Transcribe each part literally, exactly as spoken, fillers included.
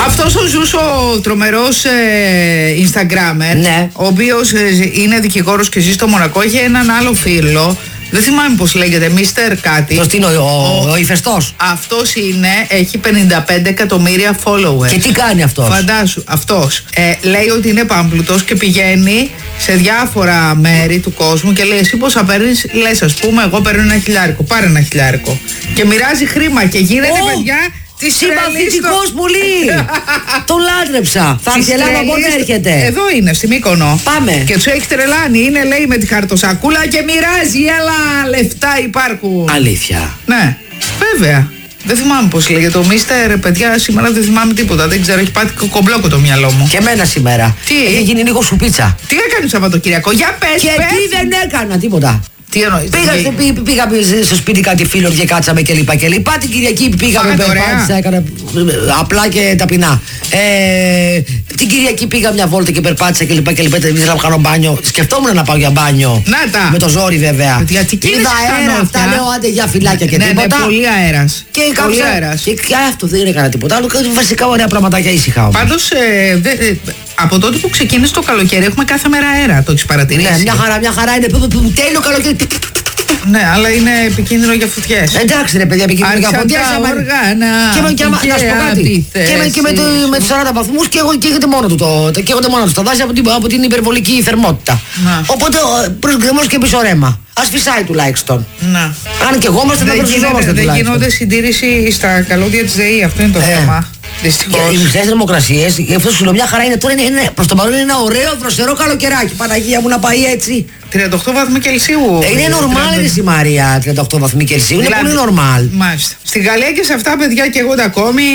Αυτός ο Ζους, ο τρομερός ε, Instagrammer, ναι. ο οποίος ε, είναι δικηγόρος και ζει στο Μονακό, έχει έναν άλλο φίλο. Δεν θυμάμαι πώς λέγεται, Μίστερ κάτι. Ποιος είναι, ο, ο, ο ηφαιστός. Αυτός είναι, έχει πενήντα πέντε εκατομμύρια followers. Και τι κάνει αυτός? Φαντάσου, αυτός ε, λέει ότι είναι πάμπλουτος και πηγαίνει σε διάφορα μέρη του κόσμου και λέει: εσύ πόσα παίρνεις? Λες, ας πούμε, εγώ παίρνω ένα χιλιάρικο. Πάρε ένα χιλιάρικο. Και μοιράζει χρήμα και γίνεται, oh! παιδιά. Συμπαθητικός πολύ! Τον λάτρεψα. Θα έρθει η Ελλάδα, πότε έρχεται? Εδώ είναι, στη Μύκονο. Πάμε. Και του έχει τρελάνει. Είναι, λέει, με τη χαρτοσακούλα και μοιράζει. Έλα, λεφτά υπάρχουν. Αλήθεια? Ναι, βέβαια. Δεν θυμάμαι πώς λέγεται. Το Μίστερ, παιδιά, σήμερα δεν θυμάμαι τίποτα. Δεν ξέρω, έχει πάθει κομπλόκο το μυαλό μου. Και εμένα σήμερα. Τι? Έχει γίνει λίγο σουπίτσα. Τι έκανε Σαββατοκύριακο? Για πες, Και πες. τι δεν έκανα, τίποτα. Τι εννοείς? Πήγα, πήγα, πήγα στο σπίτι κάτι φίλων και κάτσαμε και λοιπά και λοιπά. Την Κυριακή πήγαμε, περπάτησα, έκανα απλά και ταπεινά. Ε, την Κυριακή πήγα μια βόλτα και περπάτησα και λοιπά και λοιπά. Ήθελα να κάνω μπάνιο. Σκεφτόμουν να πάω για μπάνιο. Να τα. Με το ζόρι βέβαια. Είδα αέρα, αυτά λέω, άντε για φυλάκια και ναι, τίποτα. Ναι, πολύ αέρας. Και πολύ κάψα, αέρας. Και, και αυτό δεν έκανα τίποτα άλλο. Βασικά ωραία πραγματάκια ήσυχα όμως. Πάντως, ε, δε, ε, από τότε που ξεκίνησε το καλοκαίρι έχουμε κάθε μέρα αέρα. Το έχεις παρατηρήσει? Ναι, μια χαρά, μια χαρά είναι. Τέλειο καλοκαίρι. Ναι, αλλά είναι επικίνδυνο για φωτιές. Εντάξει ρε παιδιά, επικίνδυνο για φωτιές. Όργανα, και με, και, και, να σου πω κάτι. Και με, και με, το, με τους σαράντα βαθμούς και καίγεται μόνο του το, το, καίγονται μόνο του τα δάση από την, από την υπερβολική θερμότητα. Να. Οπότε προς γκρεμός και πίσω ρέμα. Ας φυσάει τουλάχιστον. Να. Αν και εγώ είμαστε να προσφυγόμαστε τουλάχιστον. Δεν γίνονται συντήρηση στα καλώδια της ΔΕΗ, αυτό είναι το ε. θέμα. Δυστυχώς. Οι μισές θερμοκρασίες, γι' αυτό σου λέω μια χαρά είναι τώρα, είναι, είναι, προς το παρόν είναι ένα ωραίο δροσερό καλοκαιράκι. Παναγία μου να πάει έτσι. τριάντα οκτώ βαθμοί Κελσίου. Ε, είναι νορμάλ είναι η Μαρία, τριάντα οκτώ βαθμοί Κελσίου. Είναι δηλαδή, πολύ νορμάλ. Μάλιστα. Στην Γαλλία και σε αυτά παιδιά καίγονται ακόμη.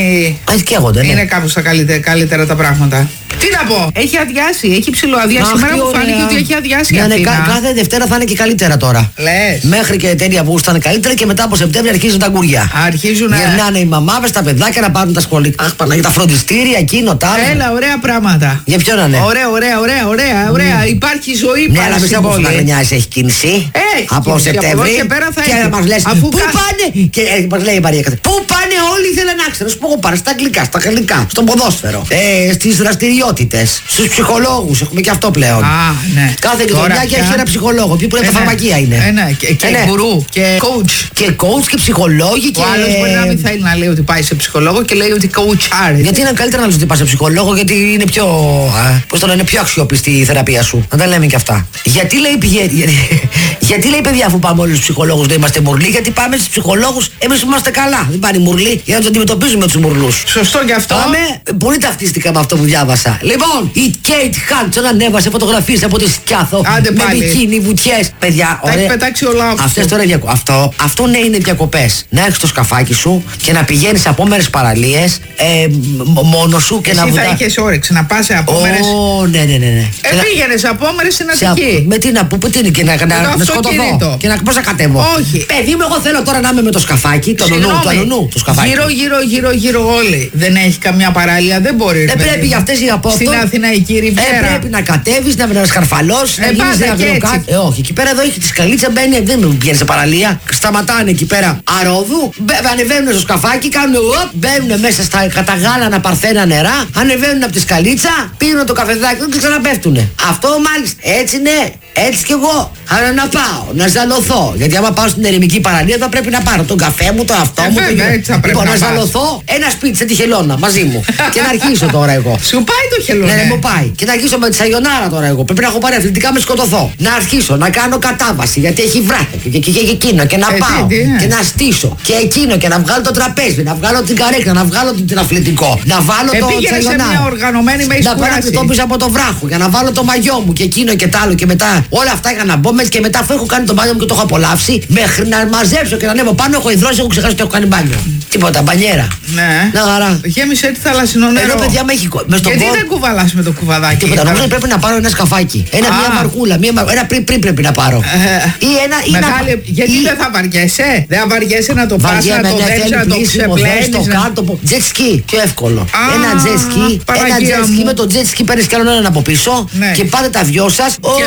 Α, καίγονται, ναι. Είναι κάπου στα καλύτερα, καλύτερα τα πράγματα. Τι να πω, έχει αδειάσει, έχει ψηλοαδειάσει. Σήμερα μου φάνηκε ότι έχει αδειάσει. Ναι, ναι, κα, κάθε Δευτέρα θα είναι και καλύτερα τώρα. Λες. Μέχρι και τέλεια που ήταν καλύτερα και μετά από Σεπτέμβρη αρχίζουν τα γκουριά. Αρχίζουν να. Γυρνάνε οι μαμάδες, τα παιδάκια να πάρουν τα σχολικά. Αχ, Παναγία, τα φροντιστήρια, εκείνο, τα άλλα. Έλα, ωραία πράγματα. Για ποιον να είναι? Ωραία, ωραία, ωραία, ωραία. ωραία. Mm. Υπάρχει ζωή. Ναι, αλλά μέσα από την χρονιά έχει κίνηση. Έχει από κίνηση, Σεπτέμβρη. Και πέρα θα και έχει. μας λες, αφού πού κα... πάνε. Και ε, μας λέει η Μαρία, πού πάνε όλοι ήθελαν να ξέρουν. Σου πω, πάνε στα αγγλικά, στα γαλλικά, στο ποδόσφαιρο, ε, στις δραστηριότητες, στους ψυχολόγους. Έχουμε και αυτό πλέον. Α, ναι. Κάθε γειτονιά και έχει ένα ψυχολόγο. Ποιο που είναι τα φαρμακεία είναι. Ε, ναι. Και, και γκουρού. Και coach. Και coach και ψυχολόγοι. Ο άλλος μπορεί να μην θέλει να λέει ότι πάει σε ψυχολόγο και λέει ότι coach. Γιατί είναι καλύτερα να λες ότι πάει σε ψυχολόγο, γιατί είναι πιο. Πώς το λένε, πιο αξιόπιστη η θεραπεία σου. Να τα λέμε και αυτά. Γιατί λέει πηγαίνει. Γιατί λέει παιδιά, αφού πάμε όλοι στους ψυχολόγους δεν είμαστε μουρλοί, γιατί πάμε στους ψυχολόγους εμείς είμαστε καλά. Δεν πάνε μουρλοί για να τους αντιμετωπίζουμε τους μουρλούς. Σωστό και αυτό. Πάμε, πολύ ταυτίστηκα με αυτό που διάβασα. Λοιπόν, η Kate Hudson ανέβασε φωτογραφίες από τη Σκιάθο. Άντε με πάλι. μπικίνι, βουτιές. Παιδιά, τα ωραία. έχει πετάξει όλα αυτό. Αυτές τώρα διακο... αυτό, αυτό ναι είναι διακοπές. Να έχεις το σκαφάκι σου και να πηγαίνεις σε απόμερες παραλίες ε, μόνος σου και εσύ να θα βουτά... είχες όρεξη να πας σε απόμερες. Ω, oh, ναι, ναι, ναι. ναι. Ε, πήγαινες σε απόμερες στην Αττική. Με τι να πού, τι είναι και να, να, να σκοτωθώ. Και να πώς να κατέβω. Όχι. Παιδί μου, εγώ θέλω τώρα να είμαι με το σκαφάκι, το νονού, το νονού, το σκαφάκι. Γύρω, γύρω, γύρω, γύρω όλοι. Δεν έχει καμιά παραλία, δεν μπορεί. Δεν πρέπει για αυτές οι από στην Αθηναϊκή Ριβιέρα. Ε, πρέπει να κατέβεις, να, να σκαρφαλώσεις, ε, να γίνεις ένα γροκάτι. Ε, όχι, εκεί πέρα εδώ έχει τη σκαλίτσα, μπαίνει, δεν πηγαίνει σε παραλία. Σταματάνε εκεί πέρα αρόδου, μπαι, ανεβαίνουν στο σκαφάκι, κάνουν οπ, μπαίνουν μέσα στα καταγάλανα παρθένα νερά, ανεβαίνουν από τη σκαλίτσα, πίνουν το καφεδάκι και ξαναπέφτουνε. Αυτό μάλιστα, έτσι ναι, έτσι κι εγώ. Άρα να πάω, να ζαλωθώ. Γιατί άμα πάω στην ερημική παραλία θα πρέπει να πάρω τον καφέ μου, το αυτό ε, μου. Βέβαια, έτσι θα πρέπει λοιπόν, να, να ζαλωθώ ένα σπίτι σε τη χελώνα μαζί μου. Και να αρχίσω τώρα εγώ. Σου πάει το χελώνα. Ναι, μου πάει. Και να αρχίσω με τη σαγιονάρα τώρα εγώ. Πρέπει να έχω πάρει αθλητικά με σκοτωθώ. Να αρχίσω να κάνω κατάβαση γιατί έχει βράχη και, και, και, και εκείνο και να ε, πάω τι, τι, ναι. Και να στήσω και εκείνο και να βγάλω το τραπέζι, να βγάλω την καρέκλα, να βγάλω την αθλητικό, να βάλω ε, το σαγιονάρα. Σε μια οργανωμένη με να πάω να πίσω από το βράχο για να βάλω το μαγιό μου και εκείνο και τ' άλλο και μετά όλα αυτά για να μπω μέσα και μετά αφού έχω κάνει το μπάνιο μου και το έχω απολαύσει μέχρι να μαζέψω και να ανέβω πάνω έχω υδρώσει, έχω ξεχάσει ότι έχω κάνει μπάνιο. Τίποτα, μπανιέρα. Ναι. Να χαρά. Γέμισε τη θαλασσινό νερό. Ενώ παιδιά με έχει με στον γιατί κο... δεν κουβαλάς με το κουβαδάκι. Τίποτα, νομίζω ότι πρέπει να πάρω ένα σκαφάκι. Ένα, μια μαρκούλα, μια μαρκούλα. Ένα πριν, πριν πρέπει να πάρω. Ε, ή ένα, ή μεγάλη, να... Γιατί ή... δεν θα βαριέσαι. Δεν θα βαριέσαι να το πας, να το δέξεις, να το ξεπλένεις. Το κάτω, jet ski, πιο εύκολο. Α, ένα jet ski, ένα jet ski με το jet ski παίρνεις κι άλλον έναν από πίσω και πάτε τα δυο σας.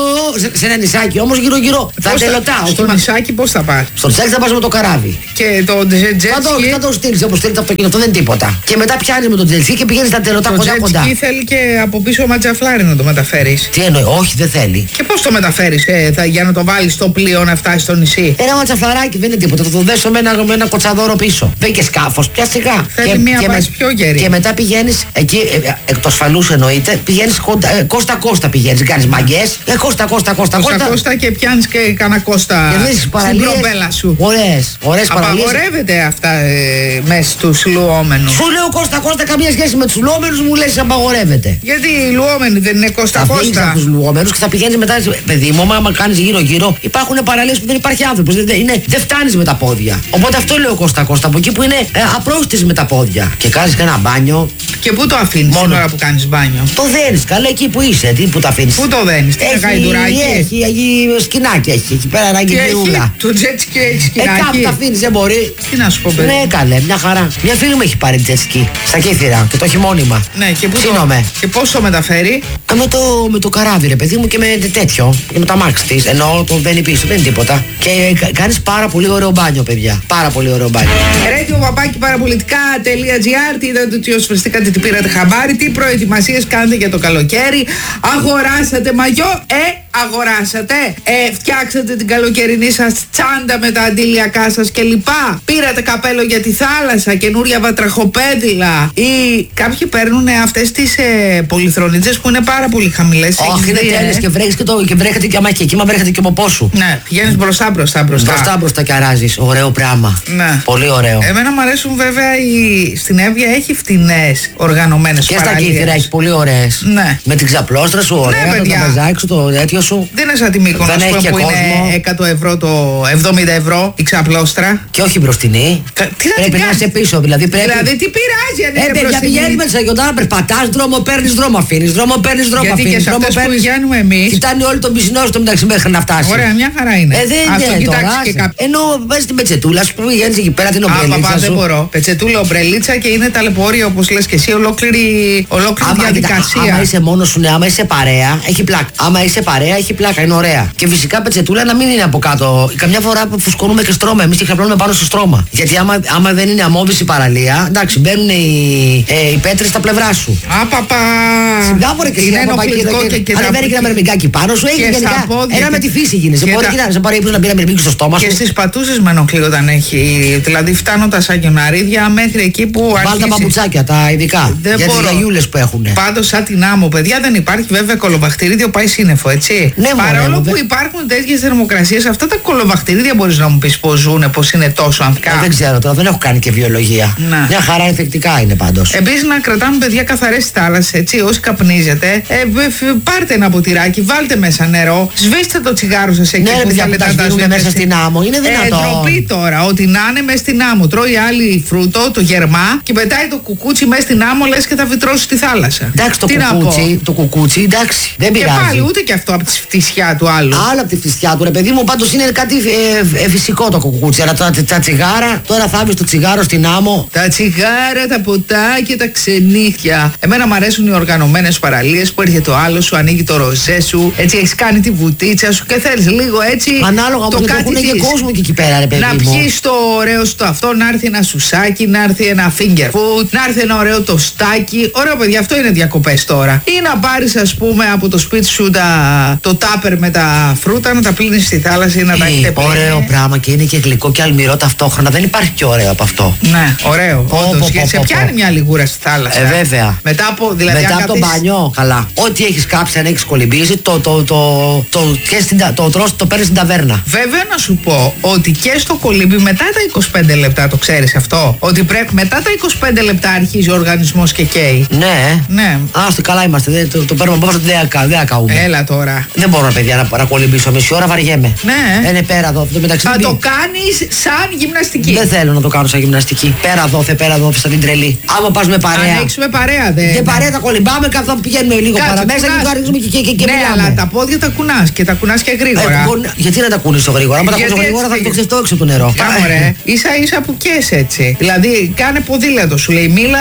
σε, σε ένα νησάκι όμως γύρω-γύρω. Θα τελωτά. Στο νησάκι πώς θα πας? Στο νησάκι θα πας με το καράβι. Και το τζετσκι. Θα το, θα το στείλεις όπως θέλει το αυτοκίνητο, αυτό δεν είναι τίποτα. Και μετά πιάνεις με το τζετσκι και πηγαίνεις στα τελωτά κοντά-κοντά. Το τζετσκι θέλει και από πίσω ματζαφλάρι να το μεταφέρεις. Τι εννοεί, όχι δεν θέλει. Και πώς το μεταφέρεις, ε, θα, για να το βάλεις στο πλοίο να φτάσει στο νησί? Ένα ματζαφλαράκι δεν είναι τίποτα, θα το δέσω με ένα, με ένα κοτσαδόρο πίσω. Δεν και σκάφος, πια σιγά. Θέλει και, μία και βάση με, πιο γερή. Και μετά πηγαίνεις εκεί, ε, εκ το ασφαλούς εννοείται, πηγαίνεις ε, κόστα κόστα πηγαίνεις, κάνεις μαγκές. Ε, κόστα κόστα κόστα κόστα κόστα και πιάνεις και κανένα κόστα στην προπέλα σου. Ωραίες, ωραίες παραλίες. Απαγορεύεται αυτά ε, μέσα στους λουόμενους. Σου λέω κόστα κόστα, καμία σχέση με τους λουόμενους, μου λες απαγορεύεται. Γιατί οι λουόμενοι δεν είναι κόστα κόστα? Θα φύγεις από τους λουόμενους και θα πηγαίνεις μετά, παιδί μου, άμα κάνεις γύρω γύρω, υπάρχουν παραλίες που δεν υπάρχει άνθρωπος, δεν, είναι, δεν φτάνεις με τα πόδια. Οπότε αυτό λέω κόστα κόστα, από εκεί που είναι ε, απρόστης με τα πόδια. Και κάνεις και ένα μπάνιο. Και πού το αφήνεις την ώρα που κάνεις μπάνιο? Το δένεις, καλά εκεί που είσαι, τι που το αφήνεις. Πού το δένεις, τι είναι γαϊδουράκι? Έχει, έχει σκηνάκι, έχει εκεί πέρα ένα γυρούλα. Το τζετσκι έχει σκηνάκι. Ε, κάπου τα αφήνεις, δεν μπορεί. Τι να σου πω, παιδί? Ναι, καλέ, μια χαρά. Μια φίλη μου έχει πάρει τζετσκι στα Κύθυρα και το έχει μόνιμα. Ναι, και, πού το, και πώς το μεταφέρει? Ε, με, το, με το καράβι, ρε παιδί μου, και με τέτοιο. Και με τα μάξι της. Ενώ το μπαίνει πίσω, δεν είναι τίποτα. Και κάνεις πάρα πολύ ωραίο μπάνιο, παιδιά. Πάρα πολύ ωραίο μπάνιο. Radio παπάκι παραπολιτικά.gr. Τι είδατε ότι osφρεστήκατε, τι πήρατε χαμπάρι, τι προετοιμασίες κάνετε για το καλοκαίρι? Αγοράσατε μαγιό? Ε, αγοράσατε. Ε, φτιάξατε την καλοκαιρινή σας τσάντα με τα αντιλιακά σας κλπ. Πήρατε καπέλο για τη θάλασσα, καινούρια βατραχοπέδιλα. Ή κάποιοι παίρνουν αυτές τις ε, πολυθρονίτσες που είναι πάρα πολύ χαμηλές. Όχι, είναι τέλειες και βρέχεις και, το, και βρέχεται και αμάχη. Εκεί μα βρέχεται και από σου. Ναι, πηγαίνεις μπροστά μπροστά μπροστά. Μπροστά μπροστά και αράζεις. Ωραίο πράγμα. Ναι. Πολύ ωραίο. Εμένα μου αρέσουν βέβαια οι... στην Εύβοια έχει φτηνές οργανωμένες παραλίες. Και στα Κύθυρα έχει πολύ ωραίες. Ναι. Με την ξαπλώστρα σου, ωραία. Ναι, το τραπεζάκι σου, το τέτοιο σου. Δεν είναι σαν τη Μύκονο που κόσμο. Είναι εκατό ευρώ το εβδομήντα ευρώ η ξαπλώστρα. Και όχι μπροστινή. Κα... Τι πρέπει να είσαι πίσω, δηλαδή πρέπει. Δηλαδή τι πειράζει αν είναι μπροστινή. Ε, παιδιά, πηγαίνει με τη Σαγιοντάρα, περπατάς δρόμο, παίρνεις δρόμο, αφήνεις δρόμο, παίρνεις δρόμο, αφήνεις. Γιατί και σε αυτές που πηγαίνουμε εμείς. Κοιτάνε όλοι τον πισινό στο μεταξύ μέχρι να φτάσει. Ωραία, μια χαρά είναι. Ε, δεν είναι τώρα. Ενώ βάζεις την πετσετούλα σου που πηγαίνεις εκεί πέρα την ομπρελίτσα. Α, δεν μπορώ. Πετσετούλα, ομπρελίτσα και είναι ταλαιπωρία όπως λες και εσύ, ολόκληρη, ολόκληρη άμα, διαδικασία. Άμα είσαι μόνος σου, ναι, άμα είσαι παρέα, έχει πλάκα. Άμα είσαι παρέα, έχει πλάκα, είναι ωραία. Και φυσικά πετσετούλα να μην είναι από κάτω. Καμιά φορά που φουσκώνουμε και στρώμα, εμείς και χαπλώνουμε πάνω στο στρώμα. Γιατί άμα, άμα δεν είναι αμμόβηση παραλία, εντάξει, μπαίνουν οι, ε, οι πέτρες στα πλευρά σου. Απαπα! Συμπλάβωρε και είναι ενοχλητικό και, και ανεβαίνει και ένα μερμηγκάκι πάνω σου, έχει γενικά. Ένα με τη φύση γίνεσαι. Μπορεί να σε πάρει ύπνος να πει ένα μερμήγκι στο στόμα σου. Και στις πατούσες με ενοχλεί όταν έχει. Δηλαδή φτάνοντας σαν γιοναρίδια μέχρι εκεί που αρχίζει. Βάλτε τα παπουτσάκια, τα ειδικά. Δεν για τις γιαγιούλες που έχουν. Πάντως σαν την άμμο, παιδιά, δεν υπάρχει βέβαια κολοβακτηρίδιο, πάει σύννεφο, έτσι. Ναι, παρόλο μωρέ, που δε... υπάρχουν τέτοιες θερμοκρασίες, αυτά τα κολοβακτηρίδια μπορείς να μου πεις πώς ζουν, πώς είναι τόσο ανθικά. Ε, δεν ξέρω τώρα, δεν έχω κάνει και βιολογία. Να. Μια χαρά εφεκτικά είναι πάντως. Επίσης να κρατάμε, παιδιά, καθαρές τις θάλασσες, έτσι. Όσοι καπνίζετε, ε, πάρτε ένα ποτηράκι, βάλτε μέσα νερό, σβήστε το τσιγάρο σας εκεί. Ναι, που παιδιά, θέλετε που τα σβήνουν μέσα στην άμμο. Είναι δυνατόν. Ε, ντροπή τώρα, ότι να είναι μέσα στην άμμο. Τρώει άλλη φρούτο, το γερμά, και πετάει το κουκούτσι μέσα στην άμμο, λες και θα βυτρώσει στη θάλασσα. Εντάξει, το τι κουκούτσι, το κουκούτσι, εντάξει, δεν πειράζει. Και πάλι ούτε και αυτό από τη φτισιά του άλλου. Άλλο από τη φτισιά του, ρε παιδί μου, πάντως είναι κάτι ε, ε, φυσικό το κουκούτσι. Αλλά τα, τα τσιγάρα, τώρα θα βρει το τσιγάρο στην άμμο. Τα τσιγάρα, τα ποτά και τα ξενύχια. Εμένα μου αρέσουν οι οργανωμένες παραλίες που έρχεται το άλλο σου, ανοίγει το ροζέ σου, έτσι έχει κάνει τη βουτίτσα σου και θέλει λίγο έτσι. Ανάλογα το κάτι της. Και κόσμο και εκεί πέρα, ρε παιδί να μου. Να πιεις το ωραίο στο αυτό, να έρθει ένα σουσάκι, να έρθει ένα finger food, να έρθει ένα ωραίο τοστάκι. Ωραίο, παιδιά, αυτό είναι διακοπές τώρα. Ή να πάρεις, ας πούμε, από το σπίτι σου τα, το τάπερ με τα φρούτα, να τα πλύνεις στη θάλασσα ή να τα έχετε πλύνει. Ωραίο πράγμα και είναι και γλυκό και αλμυρό ταυτόχρονα. Δεν υπάρχει πιο ωραίο από αυτό. Ναι, ωραίο. Όντως, γιατί σε πιάνει μια λιγούρα στη θάλασσα. Ε, βέβαια. Μετά από, δηλαδή, μετά από το μπανιό, καλά. Ό,τι έχεις κάψει, αν έχεις κολυμπήσει, το, το, το, το, το, το, το, το παίρνεις στην ταβέρνα. Βέβαια, να σου πω ότι και στο κολύμπι μετά τα είκοσι πέντε λεπτά, το ξέρεις αυτό, ότι πρέπει μετά τα είκοσι πέντε λεπτά αρχίζει ο οργανισμός και καίει. Ναι. Ναι. Άστο, καλά είμαστε. Δεν, το, το παίρνουμε από όσο δεν ακαούμε. Έλα τώρα. Δεν μπορώ, παιδιά, να, να κολυμπήσω. Μισή ώρα βαριέμαι. Ναι. Είναι πέρα εδώ. Το μεταξύ, θα το κάνεις σαν γυμναστική. Δεν θέλω να το κάνω σαν γυμναστική. Πέρα δόθε, πέρα δόθε, σαν την τρελή. Άμα πας με παρέα. Ανοίξουμε παρέα, δε. Και παρέα τα κολυμπάμε, καθώ πηγαίνουμε λίγο παραμέσα και το ανοίξουμε και, και, και, και ναι, μιλάμε. αλλά τα πόδια τα κουνάς και τα κουνάς και γρήγορα. Ε, μπορεί, γιατί να τα κουνείς το γρήγορα. Αν τα κουνείς γρήγορα θα το ξεφτώ έξω το νερό. Κάμω ρε, ίσα ίσα που κες έτσι. Δηλαδή κάνε ποδήλατο, σου λέει μίλα, αλλά κάνε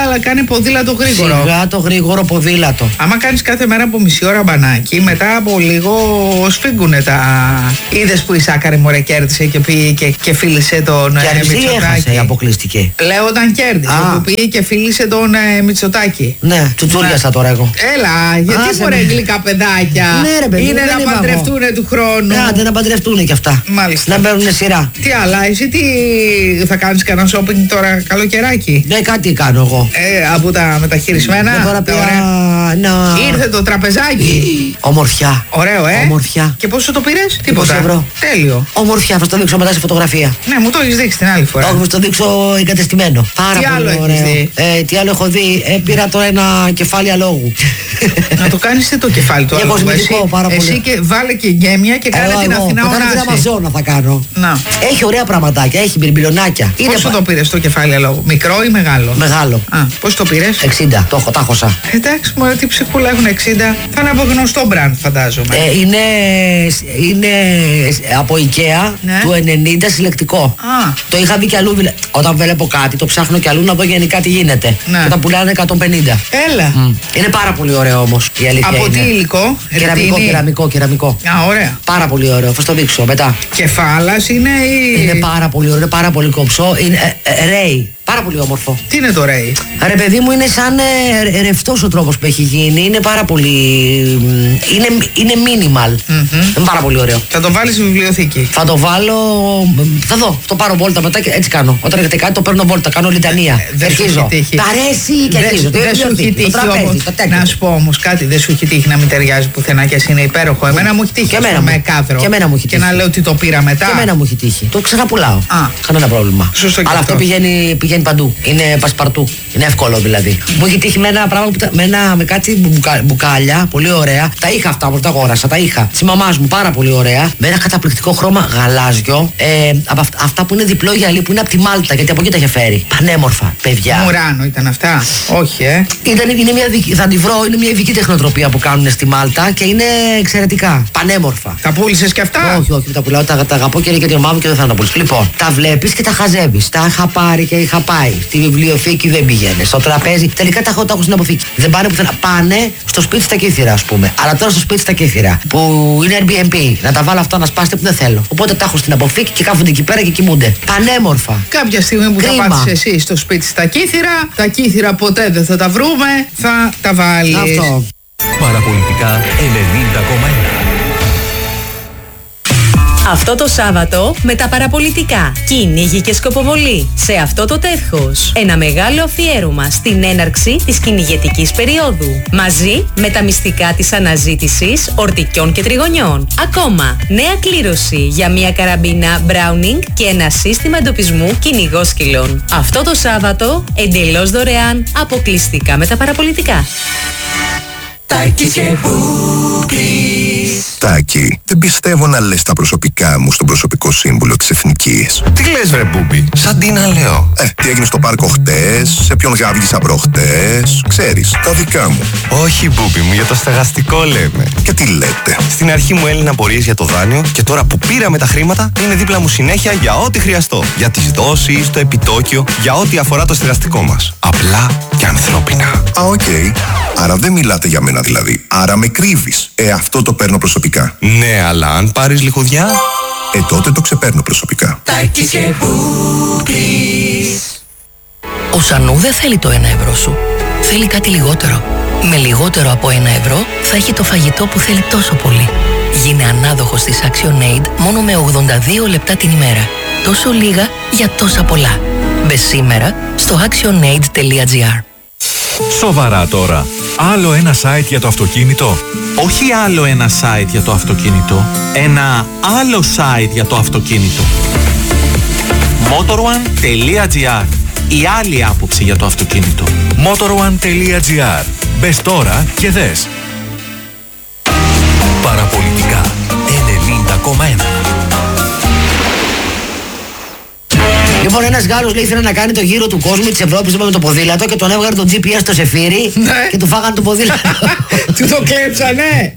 ποδήλατο γρήγορο. Σιγά το γρήγορο ποδήλατο. Άμα κάνεις κάθε μέρα από μισή ώρα μπανάκι, μετά από λίγο σφίγγουνε τα. Είδες που η Σάκαρη μωρέ κέρδισε και πήγε και, και φίλησε τον ε, Μητσοτάκη. Αποκλειστική. Λέω όταν κέρδισε, Α. που πήγε και φίλησε τον ε, Μητσοτάκη. Ναι, τσουτσούριασα τώρα εγώ. Έλα, γιατί μωρέ γλυκά παιδάκια. Ναι, ρε, παιδί, είναι να παντρευτούν του χρόνου. Ναι, να παντρευτούν κι αυτά. Μάλιστα. Να μπαίνουν σειρά. Τι άλλα, εσύ τι θα κάνεις κανένα shopping τώρα καλοκαιράκι? Ναι, κάτι κάνω εγώ. Ε, από τα μεταχειρισμένα. Ναι, τώρα πια... να... Ήρθε το τραπεζάκι. Ομορφιά. Ωραίο, ε. Ομορφιά. Και πόσο το πήρες? Τίποτα. Ευρώ. Τέλειο. Ομορφιά, θα το δείξω μετά σε φωτογραφία. Ναι, μου το έχεις δείξει την άλλη φορά. Όχι, μου το δείξω εγκατεστημένο. Πάρα τι πολύ άλλο ωραίο. Έχεις δει? Ε, τι άλλο έχω δει? Ε, πήρα τώρα ένα κεφάλι αλόγου. Να το κάνεις το κεφάλι του αλόγου. Εσύ, πάρα πολύ. εσύ και βάλε και γέμια και κάνε την Αθηνά ονάση. Μετά την Αμαζόνα θα κάνω. Να. Έχει ωραία πραγματάκια, έχει μπιρμπιλονάκια. Πόσο το πήρες το κεφάλι αλόγου? Μικρό ή μεγάλο? Μεγάλο. Α, πώς το πήρες? εξήντα. Το έχω, τα χωσα. Εντάξει, μωρέ, τι ψυχούλα έχουν εξήντα. Θα είναι από γνωστό μπραντ, φαντάζομαι. Ε, είναι, είναι από IKEA, ναι. Του ενενήντα συλλεκτικό. Α. Το είχα δει κι αλλού. Όταν βλέπω κάτι, το ψάχνω κι αλλού να δω γενικά τι γίνεται. Ναι. Και τα πουλάνε εκατόν πενήντα. Έλα. Mm. Είναι πάρα πολύ ωραίο όμως η αλήθεια. Από είναι. τι υλικό? Κεραμικό, κεραμικό, κεραμικό. Α, ωραία. Πάρα πολύ ωραίο. Θα το δείξω μετά. Κεφάλας είναι ή. Είναι πάρα πολύ ωραίο, είναι πάρα πολύ κομψό. Είναι ε, ε, ρέι. Πάρα πολύ όμορφο. Τι είναι το ρέι? Ρε παιδί μου, είναι σαν ε, ρευστός ο τρόπος που έχει γίνει. Είναι πάρα πολύ. Είναι, είναι minimal. Mm-hmm. Είναι πάρα πολύ ωραίο. Θα το βάλεις στη βιβλιοθήκη? Θα το βάλω. Θα δω. Το πάρω βόλτα μετά και έτσι κάνω. Όταν έρχεται κάτι το παίρνω βόλτα. Κάνω λιτανία. Ε, δεν σου έχει τύχει. Τα αρέσει και αρχίζω. Δεν σου έχει τύχει όμως. Να σου πω όμως κάτι. Δεν σου έχει τύχει να μην ταιριάζει πουθενά και εσύ είναι υπέροχο. Εμένα μου έχει τύχει. Και με κάδρο. Και εμένα μου έχει τύχει. Και να λέω ότι το πήρα μετά. Και εμένα μου έχει τύχει. Το ξαναπουλάω. Κανένα πρόβλημα. Σωστό. Αλλά αυτό πηγαίνει παντού. Είναι πασπαρτού. Είναι εύκολο δηλαδή. Μου έχει τύχει με ένα πράγμα που, με, ένα, με κάτι μπουκα, μπουκάλια, πολύ ωραία. Τα είχα αυτά όμως, τα αγόρασα, τα είχα. Τη μαμά μου, πάρα πολύ ωραία. Με ένα καταπληκτικό χρώμα γαλάζιο. Ε, από αυ, αυτά που είναι διπλό γυαλί που είναι από τη Μάλτα, γιατί από εκεί τα είχε φέρει. Πανέμορφα, παιδιά. Μουράνο ήταν αυτά. Όχι, ε. Ήταν, είναι μια δική, θα τη βρω, είναι μια ειδική τεχνοτροπία που κάνουν στη Μάλτα και είναι εξαιρετικά. Πανέμορφα. Τα πούλησες και αυτά? Όχι, όχι, τα πουλάω, τα, τα αγαπώ και είναι και την ομάδα μου και δεν θα τα πουλήσω. Λοιπόν, τα βλέπεις και τα χαζεύεις. Τα είχα πάρει και είχα πάει. Στη βιβλιοθήκη δεν πήγαινε. Στο τραπέζι. Τελικά τα έχω, τα έχω στην αποθήκη. Δεν πάνε πουθενά. Πάνε στο σπίτι στα Κύθυρα, ας πούμε. Αλλά τώρα στο σπίτι στα Κύθυρα, που είναι Airbnb, να τα βάλω αυτά να σπάσετε που δεν θέλω. Οπότε τα έχω στην αποθήκη και κάθονται εκεί πέρα και κοιμούνται. Πανέμορφα. Κάποια στιγμή που Κρίμα. θα πάθεις εσύ στο σπίτι στα Κύθυρα, τα Κύθυρα ποτέ δεν θα τα βρούμε, θα τα βάλεις. Αυτό. Παραπολιτικά ενενήντα κόμμα ένα. Αυτό το Σάββατο με τα παραπολιτικά, κυνήγι και σκοποβολή. Σε αυτό το τεύχος, ένα μεγάλο αφιέρωμα στην έναρξη της κυνηγετικής περίοδου. Μαζί με τα μυστικά της αναζήτησης ορτικιών και τριγωνιών. Ακόμα, νέα κλήρωση για μια καραμπίνα Browning και ένα σύστημα εντοπισμού κυνηγόσκυλων. Αυτό το Σάββατο, εντελώς δωρεάν, αποκλειστικά με τα παραπολιτικά. Τάκης και Μπούμπης. Τάκη, δεν πιστεύω να λες τα προσωπικά μου στον προσωπικό σύμβουλο της Εθνικής. Τι λες βρε Μπούμπη, σαν τι να λέω. Ε, τι έγινε στο πάρκο χτες, σε ποιον γάβγισα προχτές, ξέρεις, τα δικά μου. Όχι Μπούμπη μου, για το στεγαστικό λέμε. Και τι λέτε. Στην αρχή μου έλυναν απορίες για το δάνειο και τώρα που πήραμε τα χρήματα είναι δίπλα μου συνέχεια για ό,τι χρειαστώ. Για τις δόσεις, το επιτόκιο, για ό,τι αφορά το στεγαστικό μας. Απλά και ανθρώπινα. Α, οκ. Okay. Άρα δεν μιλάτε για μένα δηλαδή. Άρα με κρύβεις. Ε, αυτό το παίρνω προσωπικά. Ναι, αλλά αν πάρεις λιχουδιά... Ε, τότε το ξεπαίρνω προσωπικά. Τάκης και Μπούμπης. Ο Σανού δεν θέλει το ένα ευρώ σου. Θέλει κάτι λιγότερο. Με λιγότερο από ένα ευρώ θα έχει το φαγητό που θέλει τόσο πολύ. Γίνε ανάδοχος της ActionAid μόνο με ογδόντα δύο λεπτά την ημέρα. Τόσο λίγα για τόσα πολλά. Μπε σήμερα στο actionaid τελεία gr. Σοβαρά τώρα. Άλλο ένα site για το αυτοκίνητο. Όχι άλλο ένα site για το αυτοκίνητο. Ένα άλλο site για το αυτοκίνητο. motorone τελεία gr. Η άλλη άποψη για το αυτοκίνητο. motorone τελεία gr. Μπες τώρα και δες. Παραπολιτικά ενενήντα κόμμα ένα. Λοιπόν, ένας Γάλλος λέει ήθελε να κάνει το γύρο του κόσμου της Ευρώπης με το ποδήλατο και τον έβγαλε το τζι πι ες στο Ζεφύρι και του φάγανε το ποδήλατο. Του το κλέψανε.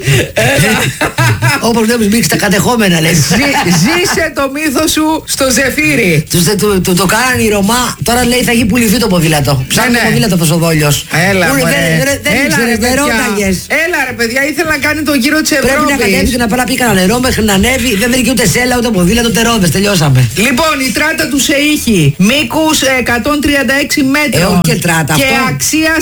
Όπως βλέπεις μπήκε στα κατεχόμενα, λες. Ζήσε το μύθο σου στο Ζεφύρι. Του το κάνανε οι Ρωμά. Τώρα λέει θα έχει πουληθεί το ποδήλατο. Ψάχνει το ποδήλατο αυτός ο Δόλιος. Έλα ρε. Δεν ήξερες, δεν ρώταγες. Έλα ρε παιδιά, ήθελα να κάνει το γύρο της Ευρώπης. Πρέπει να κατέβει και να πάει να πει κανένα νερό μέχρι να ανέβει. Δεν βρήκε ούτε σέλα, ούτε ποδήλατο, ούτε ρόδες. Τελειώσαμε. Λοιπόν, η τράτα του Σεΐχη. Μήκους εκατόν τριάντα έξι μέτρων. Ε, και τράτα και αυτό. αξία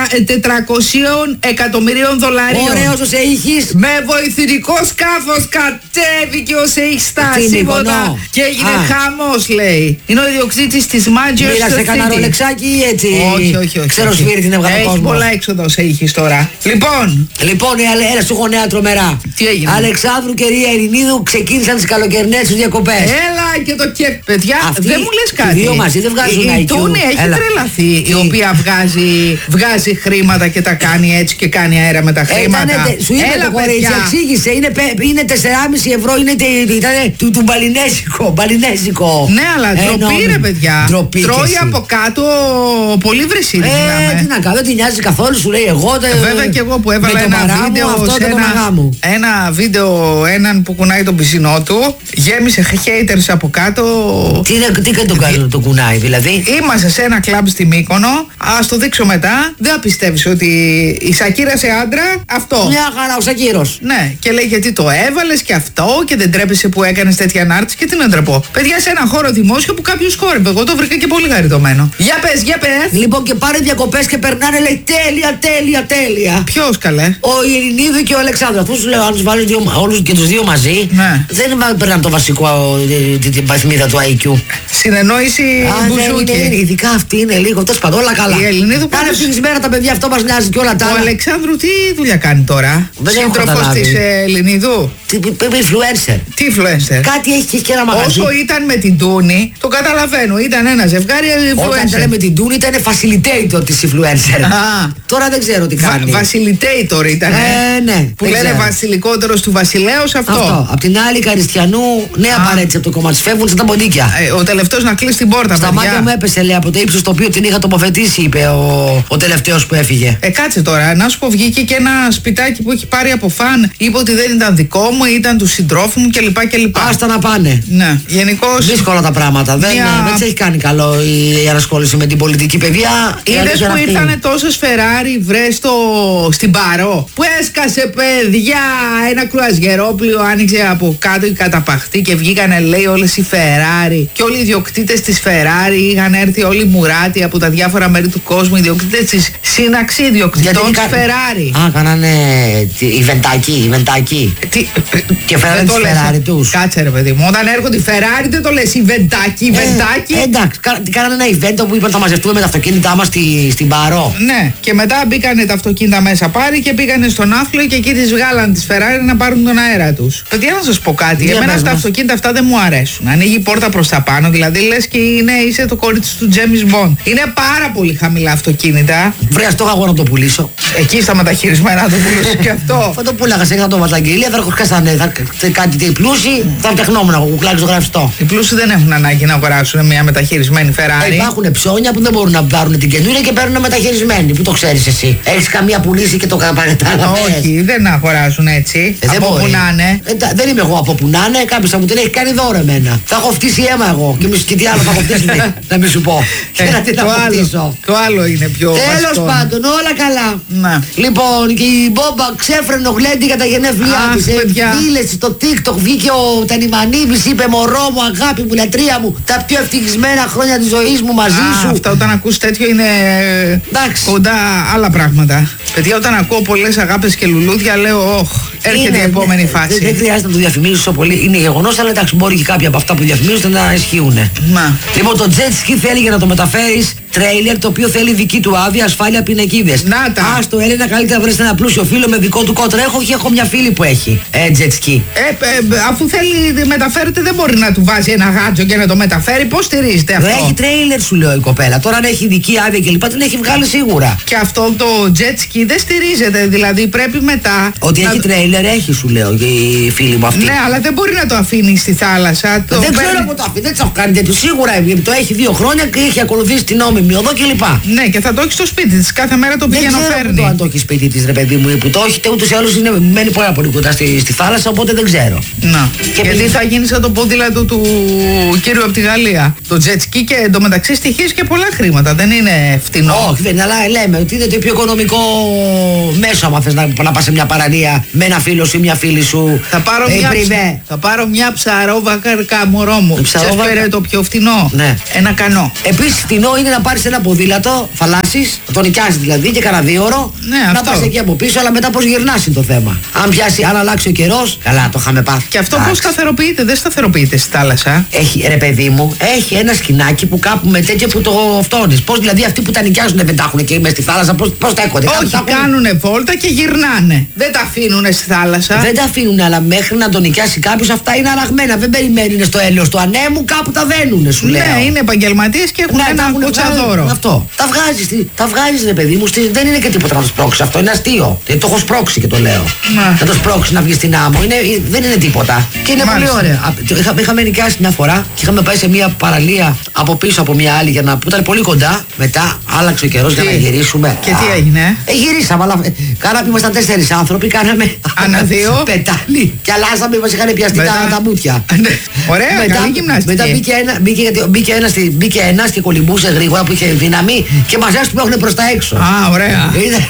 τετρακόσιων εκατομμυρίων δολαρίων. Ωραίος ο Σεΐχης. Με βοηθητικό σκάφος κατέβηκε ο Σεΐχης στα σύμβολα και έγινε χαμός, λέει. Είναι ο ιδιοκτήτης της Manchester City. Μοίρασε κανένα ρολεξάκι ή έτσι. Όχι, όχι, όχι. Ξέρω σφύρι την έβγαλε ο κόσμος. Έχει πολλά έξοδα ο Σεΐχης τώρα. Λοιπόν. Λοιπόν, έλα σου έχω νέα τρομερά. Τι έγινε? Αλεξάνδρου και Ρία Ειρηνίδου ξεκίνησαν τις καλοκαιρινές τους διακοπές. Έλα και το και παιδιά, Αυτή, δεν μου λες κάτι. Οι δύο μαζί δεν βγάζουν η, άι η κιου. Τούνη έχει Έλα. τρελαθεί, η, η οποία βγάζει, βγάζει χρήματα και τα κάνει έτσι και κάνει αέρα με τα χρήματα. Ήτανε, σου είπε Έλα, το κορίτσι, εξήγησε. Είναι, είναι τέσσερα κόμμα πέντε ευρώ, είναι ήτανε, του, του μπαλινέζικο. Μπαλινέζικο. Ναι, αλλά ντροπή ρε παιδιά. Ντροπή Τρώει από κάτω πολύ βρυσίδι. Ε, τι να κάνω, δεν την νοιάζει καθόλου, σου λέει εγώ. Τε, Βέβαια και εγώ που έβαλα ένα βίντεο μου, σε ένα, ένα βίντεο έναν που κουνάει τον πισινό του. Γέμισε haters από κάτω. Τι, τι κάνει το, κάνει, το κουνάει δηλαδή? Είμαστε σε ένα κλαμπ στη Μύκονο. Ας το δείξω μετά. Δεν πιστεύεις ότι η Σακύρα σε άντρα αυτό. Μια χαρά ο Σακύρος. Ναι, και λέει γιατί το έβαλες και αυτό και δεν τρέπεσαι που έκανες τέτοια ανάρτηση και τι να ντραπώ. Παιδιά, σε ένα χώρο δημόσιο που κάποιος χόρευε. Εγώ το βρήκα και πολύ χαριτωμένο. Για πες, για πες. Λοιπόν, και πάρε διακοπές και περνάνε, λέει τέλεια, τέλεια, τέλεια. Ποιος καλέ? Ο Ειρηνίδου και ο Αλεξάνδρου. Αφού σου λέω, αν τους βάλεις όλους και τους δύο μαζί, ναι. δεν περνάνε το βασικό, την βαθμίδα του άι κιου. Συνεννόηση μπουζούκι. Ειδικά αυτή είναι λίγο, τόσο πάντων, όλα καλά. Η Ελληνίδου Κάνε αυτή μέρα τα παιδιά, αυτό μας νοιάζει και όλα τα άλλα. Ο Αλεξάνδρου τι δουλειά κάνει τώρα? Σύντροφος της Ελληνίδου. Τι influencer. Τι influencer? Κάτι έχει και ένα μαγαζί. Όσο ήταν με την Τούνη, το καταλαβαίνω. Ήταν ένα ζευγάρι influencer. Όταν ήταν με την Τούνη ήταν facilitator της influencer. Α, τώρα δεν ξέρω τι κάνει. Βα, facilitator ήταν. Ε, ναι. Που λένε ξέρω. Βασιλικότερος του βασιλέως αυτό. Αυτό. Απ' την άλλη Καριστιανού, νέα παρέτηση από το κόμμα της, φεύγουν σαν τα ποντίκια. Ε, ο τελευταίος να κλείσει την πόρτα. Στα μάτια μου έπεσε, λέει, από το ύψος το οποίο την είχα τοποθετήσει, είπε ο, ο τελευταίος που έφυγε. Ε, κάτσε τώρα. Να σου πω, βγήκε και ένα σπιτάκι που έχει πάρει από φαν. Είπε ότι δεν ήταν δικό μου, ήταν του συντρόφου μου κλπ. κλπ. Άστα να πάνε. Ναι, γενικώς. Δύσκολα τα πράγματα. Δεν, μια... δεν της έχει κάνει καλό η ανασχόληση με την πολιτική παιδεία. Είδες που ήρθανε τόσες Φεράρι, βρε στο... στην Παρό. Που έσκασε, παιδιά, ένα κρουαζιερόπλιο, άνοιξε από κάτω η καταπαχτή και βγήκανε, λέει, όλες οι Φεράρι. Και όλοι οι ιδιοκτήτες της Φεράρι είχαν έρθει, όλοι οι μουράτοι από τα διάφορα μέρη του κόσμου, οι ιδιοκτήτες της σύναξη ιδιοκτητών της Φεράρι. Α, κάνανε ιβεντάκι, ιβεντάκι. Τι... Και φέρανε τις Φεράρι τους. Κάτσε ρε παιδί μου, όταν έρχονται οι Φεράρι δεν το λες ιβεντάκι, ιβεντάκι. Ε, εντάξει, κάνανε ένα event που είπαν θα μαζευτούμε με τα αυτοκίνητά μας στη, στην Παρό. Ναι, και μετά μπήκανε τα αυτοκίνητα μέσα πάρει και πήγανε στον Άφλο και εκεί τις βγάλαν τις Φεράρι να πάρουν τον αέρα τους. Παιδιά, να σας πω κάτι, Για εμένα τα αυτοκίνητα αυτά δεν μου αρέσουν. Ανοίγει η πόρτα προς τα πάνω, δηλαδή λες και είναι, είσαι το κορίτσι του James Bond. Είναι πάρα πολύ χαμηλά αυτοκίνητα. Βρε, αυτό εγώ να το πουλήσω. Εκεί στα μεταχειρισμένα το πουλήσω και αυτό. Θα το πούλαγα σε το βαταγγελία, θα έρχονταν κάτι τι πλούσιοι, θα φτιαχνόμουν εγώ κουκλάκι στο γραφιστό. Οι πλούσιοι δεν έχουν ανάγκη να αγοράσουν μια μεταχειρισμένη Ferrari. Υπάρχουν ψώνια που δεν μπορούν να πάρουν την καινούρια και παίρνουν μεταχειρισμένη. Πού το ξέρεις εσύ? Έχεις καμία πουλήσει και το κατάλαβες? Όχι, δεν αγοράζουν έτσι. Ε, από που να είναι. Ε, δεν είμαι εγώ από που να είναι. Κάποιος θα μου την έχει κάνει δώρο εμένα. Θα έχω φτύσει αίμα εγώ. Και, και τι άλλο θα έχω φτύσει. Να μην σου πω. Ε, τι το, άλλο, το άλλο είναι πιο. Τέλος πάντων, όλα καλά. Να. Λοιπόν, και η Μπόμπα ξέφρενο γλέντι για τα γενέθλιά της. Φίλες στο TikTok βγήκε ο Τανιμανίδης, είπε μωρό μου, αγάπη μου, λατρεία μου, τα πιο ευτυχισμένα χρόνια της ζωής μου μαζί Α, σου. Αυτά όταν ακούς τέτοιο είναι εντάξει. Κοντά άλλα πράγματα. Παιδιά, όταν ακούω πολλές αγάπες και λουλούδια λέω όχ, έρχεται είναι, η επόμενη ναι, φάση. Δεν, δεν χρειάζεται να το διαφημίσω πολύ, είναι γεγονός, αλλά εντάξει, μπορεί και κάποια από αυτά που διαφημίζονται να ισχύουν. Να. Λοιπόν, το jet ski θέλει για να το μεταφέρεις τρέιλερ το οποίο θέλει δική του άδεια, ασφάλεια, πινακίδες. Να τα. Ας άστο, Έλενα, καλύτερα βρέστε ένα πλούσιο φίλο με δικό του κότρο. Έχω, έχω μια φίλη που έχει ε, jet ski. Ε, ε, αφού θέλει μεταφέρεται, δεν μπορεί να του βάζει ένα γάτζο και να το μεταφέρει. Πώς στηρίζεται αυτό? Έχει τρέιλερ, σου λέω η κοπέλα. Τώρα αν έχει ειδική άδεια κλπ. Την έχει βγάλει σίγουρα. Και αυτό το jet ski δεν στηρίζεται. Δηλαδή πρέπει μετά. Ότι να... έχει τρέιλερ, έχει, σου λέω η φίλη μου αυτή. Ναι, αλλά δεν μπορεί να το αφήνει στη θάλασσα. Το δεν παίρνει... ξέρω πού το αφήνει, δεν το έχω κάνει τέτοιο. Σίγουρα το έχει δύο χρόνια και έχει ακολουθήσει την νόμιμη οδό κλπ. Ναι, και θα το έχει στο σπίτι τη. Κάθε μέρα το πηγαίνω φέρνει. Δεν ξέρω αν το έχει σπίτι τη, ρε παιδί μου, που το έχει, ούτως ή άλλως μένει πάρα πολύ κοντά στη, στη θάλασσα, οπότε δεν ξέρω. Να. Και γιατί επειδή... θα γίνει σαν το ποδήλατο του κύριου από τη Γαλλία. Το jet ski και εντωμεταξύ στοιχίζει και πολλά χρήματα. Δεν είναι φτηνό. Όχι, δεν είναι, αλλά λέμε ότι είναι το πιο οικονομικό μέσο. άμα θες να, να πας σε μια παραλία με ένα φίλο σου ή μια φίλη σου. Θα πάρω, ε, μια, ψ... θα πάρω μια ψαρόβακα μωρό μου. Ψαρόβακα το πιο φτηνό. Ναι. Ένα κανό. Επίσης φτηνό είναι να πάρεις ένα ποδήλατο, θαλάσσης, το νοικιάσεις δηλαδή και κανένα δύο ώρο. Ναι, να αυτό. πας εκεί από πίσω, αλλά μετά πώς γυρνάς είναι το θέμα. Αν πιάσει, αν αλλάξει ο καιρός, καλά το είχαμε πάθει. Και αυτό πώς σταθεροποιείται, δεν σταθεροποιείται στη θάλασσα. Έχει, ρε παιδί μου, έχει ένα σκηνάκι που κάπου με τέτοια που το φτώνεις. Πώς δηλαδή αυτοί που τα νοικιάζουν δεν τα έχουν και μέσα στη θάλασσα, πώς, πώς τα έχονται. Όχι, τα κάνουνε βόλτα και γυρνάνε. Δεν τα αφήνουνε στη θάλασσα. Δεν τα αφήνουν, αλλά μέχρι να τον νοικιάσει κάποιος αυτά είναι αραγμένα. Δεν περιμένουν στο έλεος του ανέμου, κάπου τα δένουνε, σου λέω. Ναι, είναι επαγγελματίες και έχουν ναι, ένα κοτσαδόρο. Αυτό. Τα βγάζεις, τα βγάζεις, ρε παιδί μου, στη, δεν είναι και τίποτα να το σπρώξεις αυτό. Είναι αστείο. Δεν το έχω σπρώξει και το λέω. Να, να το σπρώξει να βγει στην άμμο. Είναι, δεν είναι τίποτα. Και είναι Μάλιστα. πολύ ωραία. Είχα, είχαμε νοικιάσει μια φορά και είχαμε πάει σε μια παραλία από πίσω από μια άλλη για να, που ήταν πολύ κοντά. Μετά άλλαξε ο καιρός για να γυρίσουμε. Και τι έγινε? Ε, γυρίσαμε, αλλά κάναμε, ήμασταν τέσσερις άνθρωποι, κάναμε. Ανά δύο. Πετάλι. Και αλλάζαμε, μας είχαν πιαστεί τα, τα μούτια. Ωραία, μετά, καλή γυμναστική. Μετά μπήκε, ένα, μπήκε, μπήκε, ένας, μπήκε ένας και κολυμπούσε γρήγορα που είχε δύναμη και μας έστουμε προς τα έξω. Α, ωραία.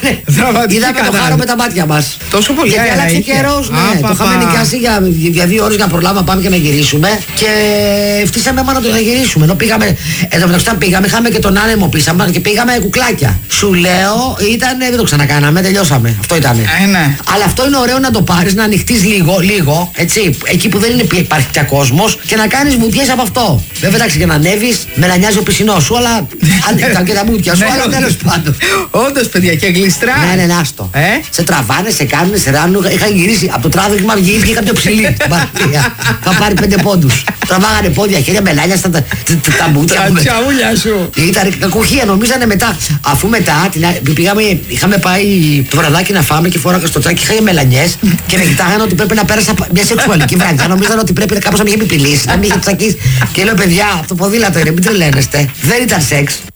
Είδαμε το χάρο με τα μάτια μας. Τόσο πολύ γιατί άλλαξε καιρός, ναι. Α, το είχαμε νοικιάσει για, για δύο ώρες για να προλάβουμε να πάμε και να γυρίσουμε. Και φτύσαμε μόνο να γυρίσουμε. Ενώ πήγαμε, εδώ μεταξύ όταν πήγαμε, είχαμε και τον άνεμο πίσω και πήγαμε κουκλάκια. Σου λέω, ήταν, δεν το ξανακάναμε, τελειώσαμε. Αυτό ήταν. Ε, ναι. Αλλά αυτό είναι ωραίο να το πάρεις, να ανοιχτείς λίγο, λίγο, έτσι, εκεί που δεν είναι, υπάρχει πια κόσμος και να κάνεις μουτιές από αυτό. Βέβαια, εντάξει, για να ανέβεις, με να νοιάζει ο πισινός σου, αλλά αν ήταν και τα μούτια σου, αλλά τέλος πάντων. Όντως, παιδιά, και γλιστρά. Ναι, ναι, άστο. Ε? Σε τραβάνε, σε κάνουν, σε ράνουν. Είχα γυρίσει από το τράβηγμα, γυρίσει και είχα πιο ψηλή. Θα πάρει πέντε πόντους. Τραβάγανε πόδια, χέρια, μελάνια στα τα μούτρα. Τα τσαούλια σου. Ήταν κακουχία, νομίζανε μετά. Αφού μετά πήγαμε, είχαμε πάει το βραδάκι να φάμε και φόραγα στο τσάκι, είχα μελανιές και με κοιτάγανε ότι πρέπει να πέρασα μια σεξουαλική βράδια. Νομίζανε ότι πρέπει κάπως να με είχε επιπηλήσει, να με είχε τσακίσει. Και λέω, παιδιά, αυτό το ποδήλατο είναι, μην τρελαίνεστε. Δεν ήταν σεξ.